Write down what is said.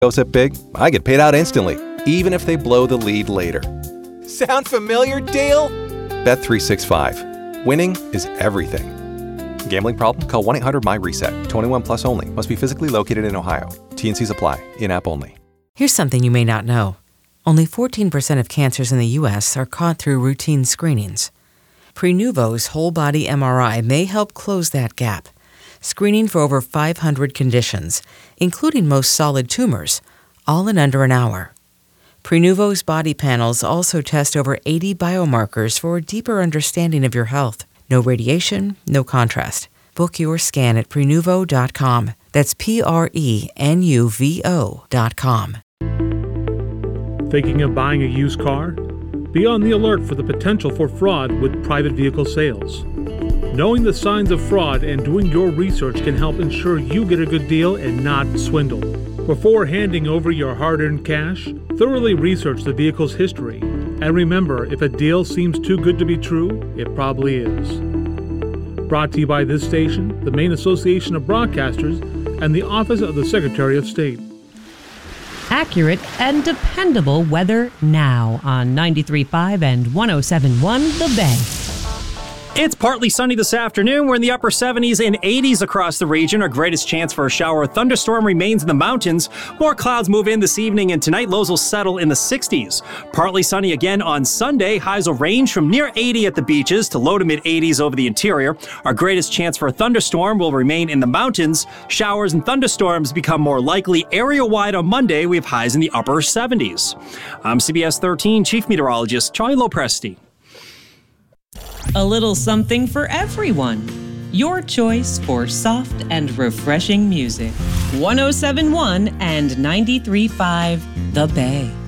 goes up big, I get paid out instantly, even if they blow the lead later. Sound familiar, Dale? Bet365. Winning is everything. Gambling problem? Call 1-800-MY-RESET. 21 plus only. Must be physically located in Ohio. T&Cs apply. In-app only. Here's something you may not know. Only 14% of cancers in the U.S. are caught through routine screenings. Prenuvo's whole-body MRI may help close that gap, screening for over 500 conditions, including most solid tumors, all in under an hour. Prenuvo's body panels also test over 80 biomarkers for a deeper understanding of your health. No radiation, no contrast. Book your scan at Prenuvo.com. That's Prenuvo.com. Thinking of buying a used car? Be on the alert for the potential for fraud with private vehicle sales. Knowing the signs of fraud and doing your research can help ensure you get a good deal and not swindled. Before handing over your hard-earned cash, thoroughly research the vehicle's history. And remember, if a deal seems too good to be true, it probably is. Brought to you by this station, the Maine Association of Broadcasters, and the Office of the Secretary of State. Accurate and dependable weather now on 93.5 and 107.1 The Bay. It's partly sunny this afternoon. We're in the upper 70s and 80s across the region. Our greatest chance for a shower or thunderstorm remains in the mountains. More clouds move in this evening, and tonight lows will settle in the 60s. Partly sunny again on Sunday. Highs will range from near 80 at the beaches to low to mid 80s over the interior. Our greatest chance for a thunderstorm will remain in the mountains. Showers and thunderstorms become more likely area-wide on Monday. We have highs in the upper 70s. I'm CBS 13 Chief Meteorologist Charlie Lopresti. A little something for everyone. Your choice for soft and refreshing music. 107.1 and 93.5 The Bay.